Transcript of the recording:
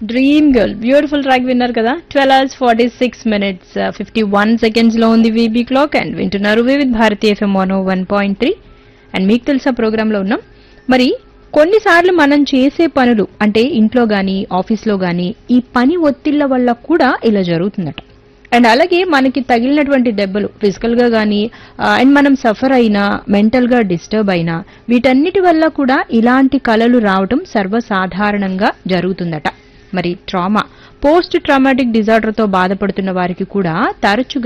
Dream girl beautiful track విన్నారు కదా. 12 hours 46 minutes 51 seconds లో ఉంది వీబీ క్లాక్ అండ్ వింటున్నారు వివిధ్ భారతి FM 101.3. అండ్ మీకు తెలుసా ప్రోగ్రామ్ లో ఉన్నాం. మరి కొన్నిసార్లు మనం చేసే పనులు అంటే ఇంట్లో గానీ ఆఫీస్లో గానీ ఈ పని ఒత్తిళ్ల వల్ల కూడా ఇలా జరుగుతుందట. అండ్ అలాగే మనకి తగిలినటువంటి దెబ్బలు ఫిజికల్ గా గానీ అండ్ మనం సఫర్ అయినా మెంటల్ గా డిస్టర్బ్ అయినా వీటన్నిటి వల్ల కూడా ఇలాంటి కలలు రావటం సర్వసాధారణంగా జరుగుతుందట. మరి ట్రామా పోస్ట్ ట్రామాటిక్ డిజార్డర్ తో బాధపడుతున్న వారికి కూడా తరచుగా